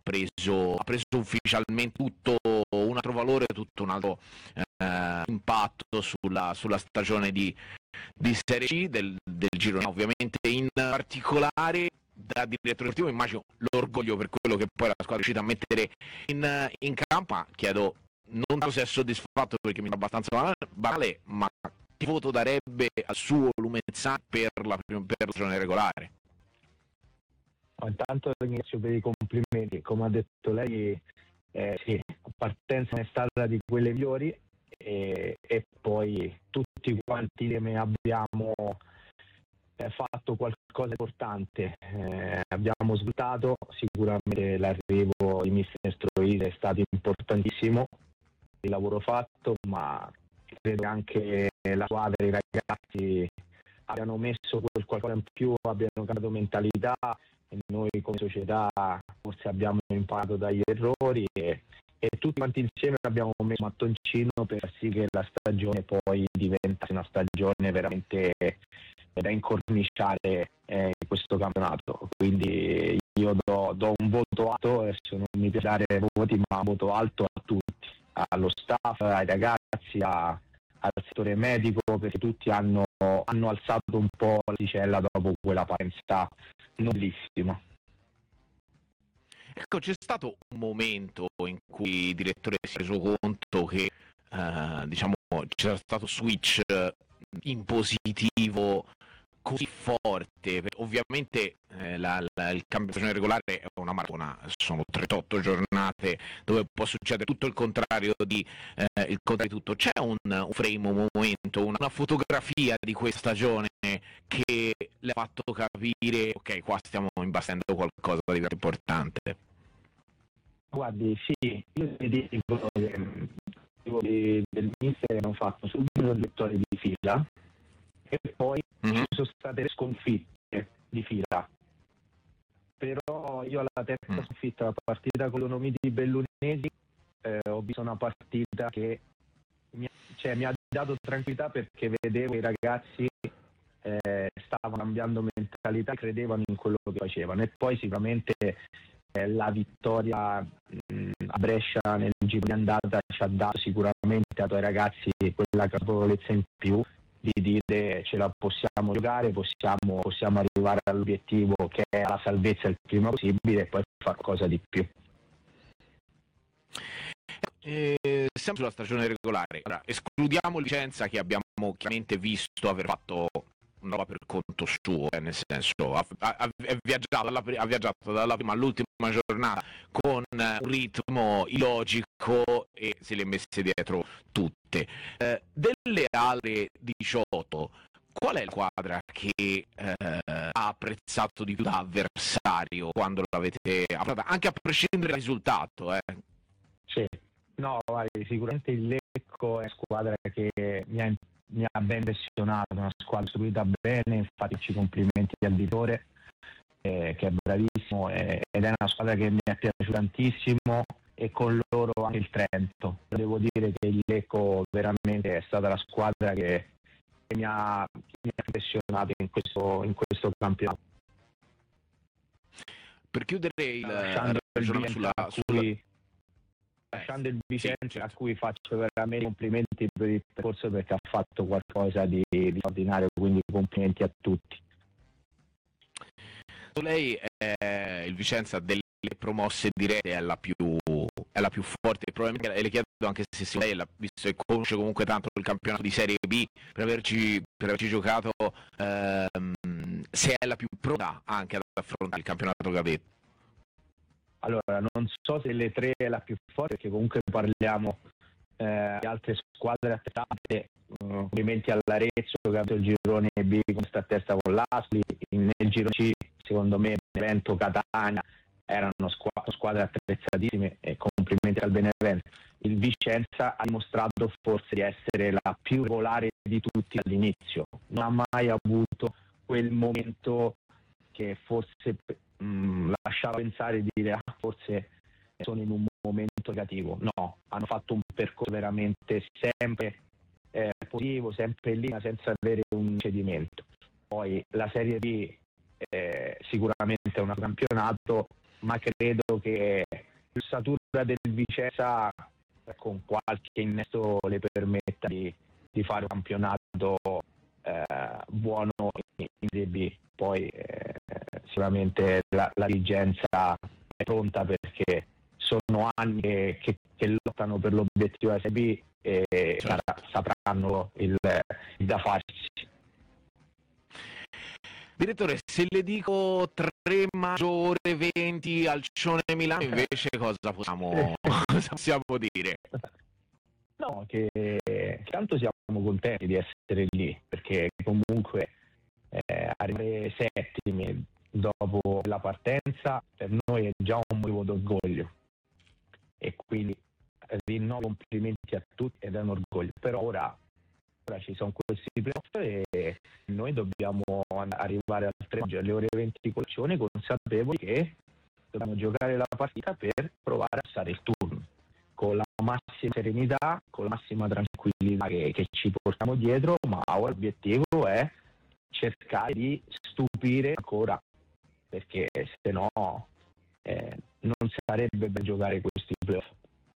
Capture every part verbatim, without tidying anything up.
preso, ha preso ufficialmente tutto un altro valore, tutto un altro eh, impatto sulla, sulla stagione di, di Serie C del, del girone. Ovviamente in particolare da direttore sportivo immagino l'orgoglio per quello che poi la squadra è riuscita a mettere in, in campo, ma chiedo non so se è soddisfatto perché mi è abbastanza banale, ma che voto darebbe al suo Lumezzane per la, per la stagione regolare? Intanto ringrazio per i complimenti, come ha detto lei, eh, sì, la partenza è stata di quelle migliori e, e poi tutti quanti insieme abbiamo eh, fatto qualcosa di importante, eh, abbiamo svoltato, sicuramente l'arrivo di mister Stroise è stato importantissimo, il lavoro fatto, ma credo che anche la squadra e i ragazzi abbiano messo quel qualcosa in più, abbiano cambiato mentalità e noi come società forse abbiamo imparato dagli errori e, e tutti quanti insieme abbiamo messo un mattoncino per far sì che la stagione poi diventasse una stagione veramente da incorniciare eh, in questo campionato. Quindi io do, do un voto alto, adesso non mi piace dare voti, ma un voto alto a tutti, allo staff, ai ragazzi, a, al settore medico, perché tutti hanno, hanno alzato un po' l'asticella dopo quella partenza nobilissima. Ecco, c'è stato un momento in cui il direttore si è reso conto che eh, diciamo c'era stato switch in positivo così forte. Ovviamente eh, la, la, il cambio di stagione regolare è una maratona, sono trentotto giornate dove può succedere tutto il contrario di eh, il contrario di tutto. C'è un, un frame, un momento, una, una fotografia di questa stagione che le ha fatto capire ok, qua stiamo imbastendo qualcosa di veramente importante? Guardi, sì, io ti dico che del mister hanno fatto subito le vittorie di fila e poi mm-hmm. ci sono state le sconfitte di fila, però io alla terza mm. sconfitta, la partita con l'Onomiti Bellunesi, eh, ho visto una partita che mi ha, cioè, mi ha dato tranquillità perché vedevo i ragazzi eh, stavano cambiando mentalità, credevano in quello che facevano e poi sicuramente eh, la vittoria mh, a Brescia nel giro di andata ci ha dato sicuramente ai ragazzi quella capovolezza in più di dire ce la possiamo giocare, possiamo, possiamo arrivare all'obiettivo che è la salvezza il prima possibile e poi fare qualcosa di più. Eh, siamo sulla stagione regolare. Ora, escludiamo Vicenza che abbiamo chiaramente visto aver fatto una roba per conto suo, eh, nel senso ha, ha, ha, viaggiato dalla, ha viaggiato dalla prima all'ultima giornata con un ritmo illogico e se le ha messe dietro tutte. Eh, delle altre diciotto, qual è la squadra che eh, ha apprezzato di più da avversario quando l'avete affrontata, anche a prescindere dal risultato? Eh? Sì, no, guardi, sicuramente il Lecco è una squadra che mi ha mi ha ben impressionato, una squadra istruita bene, infatti ci complimenti al Vitore eh, che è bravissimo eh, ed è una squadra che mi è piaciuta tantissimo e con loro anche il Trento. Devo dire che il Lecco veramente è stata la squadra che, che mi, ha, mi ha impressionato in questo, in questo campionato. Per chiudere il ragionamento sulla... sulla... lasciando il Vicenza a cui faccio veramente complimenti per il percorso perché ha fatto qualcosa di, di ordinario, quindi complimenti a tutti. Lei è il Vicenza delle promosse dirette è la più è la più forte, probabilmente le chiedo anche se lei l'ha visto e conosce comunque tanto il campionato di Serie B per averci, per averci giocato, ehm, se è la più pronta anche ad affrontare il campionato cadetto. Allora, non so se le tre è la più forte, perché comunque parliamo eh, di altre squadre attrezzate, uh, complimenti all'Arezzo che ha avuto il girone B con sta testa con l'Asli, nel giro C secondo me Benevento, Catania erano squ- squadre attrezzatissime e complimenti al Benevento. Il Vicenza ha dimostrato forse di essere la più regolare di tutti all'inizio, non ha mai avuto quel momento che forse mh, lasciava pensare di dire ah, forse sono in un momento negativo. No, hanno fatto un percorso veramente sempre eh, positivo, sempre in linea, senza avere un cedimento. Poi la Serie B eh, sicuramente è un campionato, ma credo che struttura del Vicenza con qualche innesto le permetta di, di fare un campionato eh, buono in Serie B. Poi eh, sicuramente la, la dirigenza è pronta, perché sono anni che, che, che lottano per l'obiettivo della Serie B e certo. sapranno il, il da farsi. Direttore, se le dico tre maggiore venti al Cione Milano, invece cosa possiamo, cosa possiamo dire? No, che tanto siamo contenti di essere lì, perché comunque eh, arrivare settimi dopo la partenza per noi è già un motivo d'orgoglio, e quindi rinnovo complimenti a tutti ed è un orgoglio. Però ora, ora ci sono questi playoff e noi dobbiamo arrivare al tre maggio alle ore venti col Cione, consapevoli che dobbiamo giocare la partita per provare a passare il turno con la massima serenità, con la massima tranquillità che, che ci portiamo dietro, ma ora l'obiettivo è cercare di stupire ancora, perché se no eh, non sarebbe ben giocare questi playoff.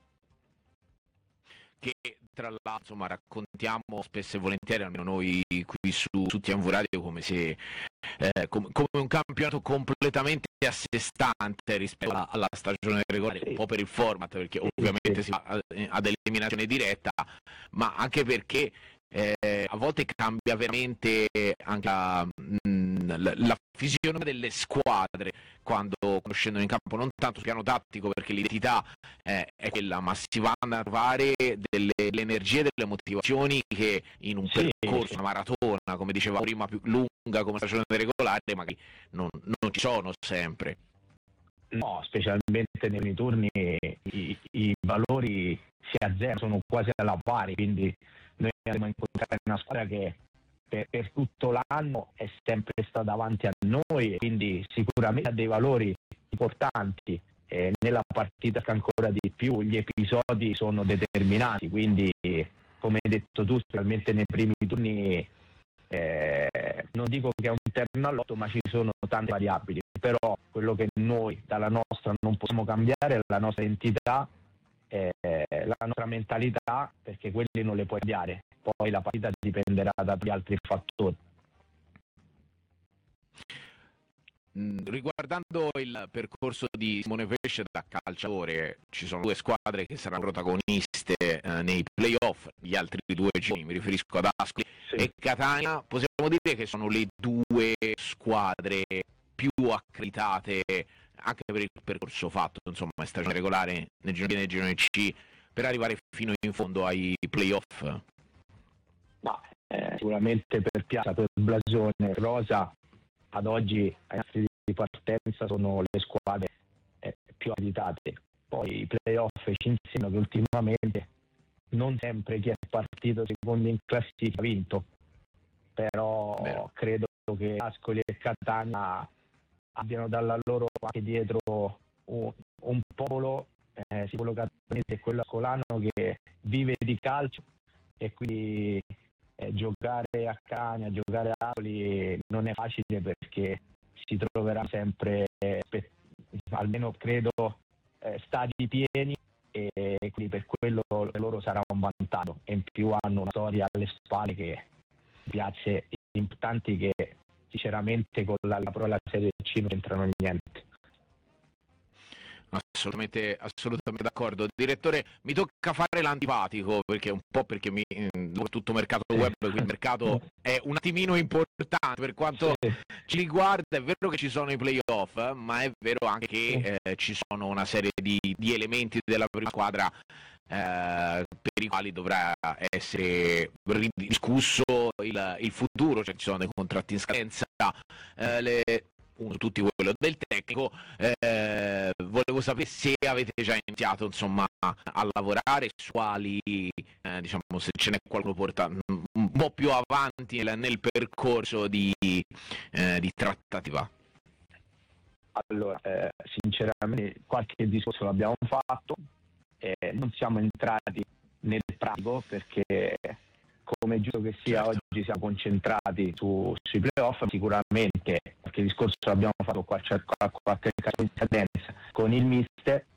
Che tra l'altro, insomma, raccontiamo spesso e volentieri, almeno noi qui su, su T V Radio, come se eh, com- come un campionato completamente a sé stante rispetto alla, alla stagione regolare, un po' per il format, perché ovviamente si va ad eliminazione diretta, ma anche perché eh, a volte cambia veramente anche la, mh, la, la fisionomia delle squadre quando, quando scendono in campo, non tanto sul piano tattico, perché l'identità eh, è quella, ma si vanno a trovare delle, delle energie, delle motivazioni che in un Sì, percorso, sì. una maratona, come diceva prima, più lunga come stagione regolare, magari non, non ci sono sempre. No, specialmente nei primi turni i, i valori si azzerano, sono quasi alla pari, quindi noi andiamo a incontrare una squadra che per, per tutto l'anno è sempre stata davanti a noi, e quindi sicuramente ha dei valori importanti. Eh, nella partita che ancora di più gli episodi sono determinati, quindi come hai detto tu, specialmente nei primi turni eh, non dico che è un terno all'otto, ma ci sono tante variabili. Però quello che noi dalla nostra non possiamo cambiare è la nostra identità, eh, la nostra mentalità, perché quelli non le puoi cambiare. Poi la partita dipenderà da gli altri fattori. Riguardando il percorso di Simone Pesce da calciatore, ci sono due squadre che saranno protagoniste eh, nei playoff, gli altri due gironi, mi riferisco ad Ascoli sì. e Catania. Possiamo dire che sono le due squadre più accreditate anche per il percorso fatto, insomma, in stagione regolare, nel girone B e nel girone C, per arrivare fino in fondo ai playoff. Ma eh, sicuramente per piazza, per blasone, rosa, ad oggi ai nastri di partenza sono le squadre eh, più accreditate. Poi i playoff ci insegnano che ultimamente non sempre chi è partito secondo in classifica ha vinto, però Beh. credo che Ascoli e Catania abbiano dalla loro parte dietro un, un popolo, eh, quello catanese e quello ascolano, che vive di calcio, e quindi eh, giocare a Catania, giocare a Ascoli non è facile, perché si troverà sempre, eh, per, almeno credo, eh, stadi pieni, e quindi per quello per loro sarà un vantaggio, e in più hanno una storia alle spalle che piace importanti, che sinceramente con la, la, la Serie C non c'entrano niente. Assolutamente, assolutamente d'accordo. Direttore, mi tocca fare l'antipatico, perché un po' perché mi tutto mercato web, quindi il mercato è un attimino importante per quanto sì. ci riguarda. È vero che ci sono i playoff, eh, ma è vero anche che eh, ci sono una serie di, di elementi della prima squadra eh, per i quali dovrà essere ridiscusso il, il futuro, cioè ci sono dei contratti in scadenza, eh, le uno tutti quello del tecnico. Eh, volevo sapere se avete già iniziato, insomma, a lavorare, su quali, eh, diciamo, se ce n'è qualcuno porta un po' più avanti nel, nel percorso di, eh, di trattativa. Allora, eh, sinceramente qualche discorso l'abbiamo fatto, eh, non siamo entrati nel pratico, perché come è giusto che sia, certo. oggi siamo concentrati su, sui playoff. Sicuramente qualche discorso l'abbiamo fatto qua, qualche cadenza con il mister,